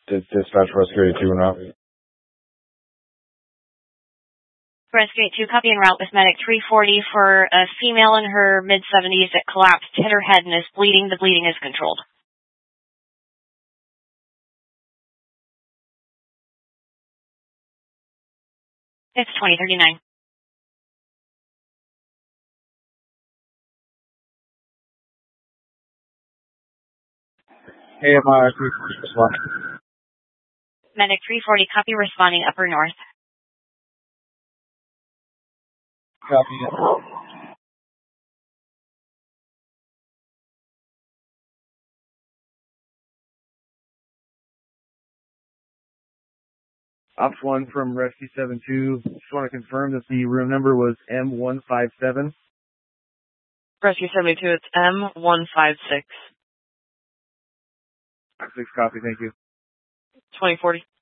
Dispatch Rescue 82 en route. Rescue 82, copy en route with medic 340 for a female in her mid-70s that collapsed, hit her head, and is bleeding. The bleeding is controlled. It's 2039. AMI 340. Medic 340, copy, responding upper north. Copy. Ops 1 from Rescue 72. Just want to confirm that the room number was M157. Rescue 72, it's M156. 6 copy, thank you. 2040.